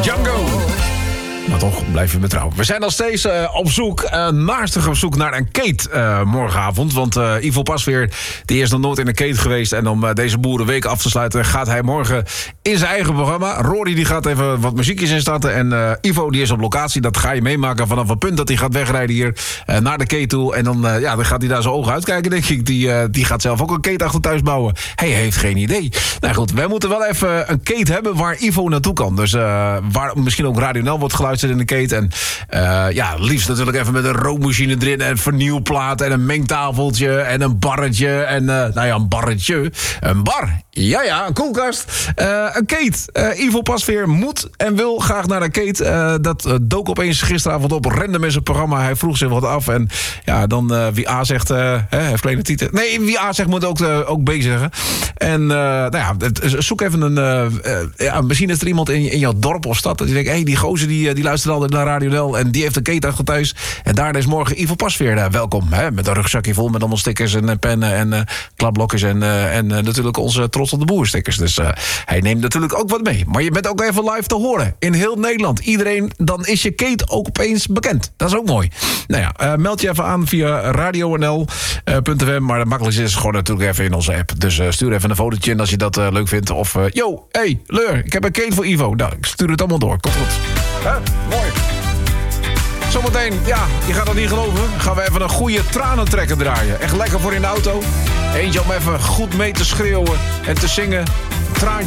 Django. Maar toch, blijf je me trouw. We zijn nog steeds op zoek, naastig op zoek naar een Kate morgenavond. Want Ivo Pasveer, die is nog nooit in een Kate geweest. En om deze boerenweek af te sluiten, gaat hij morgen in zijn eigen programma. Rory die gaat even wat muziekjes instarten. En Ivo die is op locatie. Dat ga je meemaken vanaf het punt dat hij gaat wegrijden hier naar de Kate toe. En dan gaat hij daar zijn ogen uitkijken, denk ik. Die gaat zelf ook een Kate achter thuis bouwen. Hij heeft geen idee. Nou goed, wij moeten wel even een Kate hebben waar Ivo naartoe kan. Dus waar misschien ook Radio Nel wordt geluisterd in de Kate. En liefst natuurlijk even met een rookmachine erin en vernieuwplaat en een mengtafeltje en een barretje. En een barretje. Een bar. Ja, een koelkast. Een Kate. Ivo Pasveer moet en wil graag naar een Kate. Dat dook opeens gisteravond op random in zijn programma. Hij vroeg zich wat af. En dan wie A zegt, heeft kleine tieten. Nee, wie A zegt moet ook B zeggen. En zoek even misschien is er iemand in jouw dorp of stad dat je denkt, die gozer die luistert altijd naar Radio Nel en die heeft een Kate achter thuis. En daar is morgen Ivo Pasveer welkom. Met een rugzakje vol met allemaal stickers en pennen en klapblokjes en natuurlijk onze Trots op de Boer stickers. Dus hij neemt natuurlijk ook wat mee. Maar je bent ook even live te horen in heel Nederland. Iedereen, dan is je Kate ook opeens bekend. Dat is ook mooi. Meld je even aan via radionl.fm. Maar het makkelijkste is gewoon natuurlijk even in onze app. Dus stuur even een fotootje in als je dat leuk vindt. Of, Leur, ik heb een Kate voor Ivo. Nou, ik stuur het allemaal door. Komt goed. Mooi. Zometeen, je gaat het niet geloven, gaan we even een goede tranentrekker draaien. Echt lekker voor in de auto. Eentje om even goed mee te schreeuwen en te zingen. Traantje.